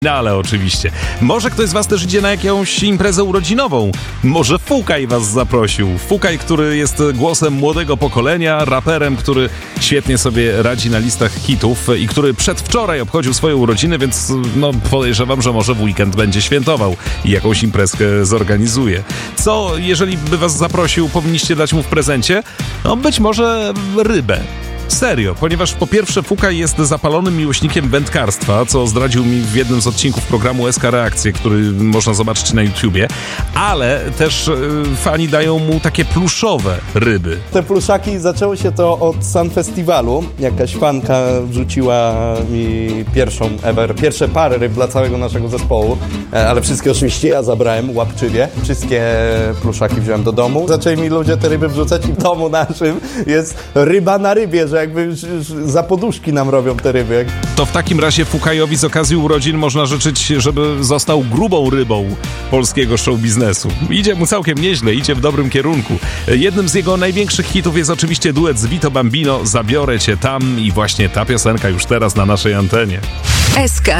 Ale oczywiście. Może ktoś z was też idzie na jakąś imprezę urodzinową. Może Fukaj was zaprosił. Fukaj, który jest głosem młodego pokolenia, raperem, który świetnie sobie radzi na listach hitów i który przedwczoraj obchodził swoje urodziny, więc podejrzewam, że może w weekend będzie świętował i jakąś imprezkę zorganizuje. Co, jeżeli by was zaprosił, powinniście dać mu w prezencie? Być może rybę. Serio, ponieważ po pierwsze Fukaj jest zapalonym miłośnikiem wędkarstwa, co zdradził mi w jednym z odcinków programu SK Reakcje, który można zobaczyć na YouTubie, ale też fani dają mu takie pluszowe ryby. Te pluszaki, zaczęło się to od Sun Festiwalu. Jakaś fanka wrzuciła mi pierwsze pary ryb dla całego naszego zespołu, ale wszystkie oczywiście ja zabrałem łapczywie. Wszystkie pluszaki wziąłem do domu. Zaczęli mi ludzie te ryby wrzucać i w domu naszym jest ryba na rybie, że jakby za poduszki nam robią te ryby. To w takim razie Fukajowi z okazji urodzin można życzyć, żeby został grubą rybą polskiego show biznesu. Idzie mu całkiem nieźle, idzie w dobrym kierunku. Jednym z jego największych hitów jest oczywiście duet z Vito Bambino, Zabiorę cię tam, i właśnie ta piosenka już teraz na naszej antenie. SK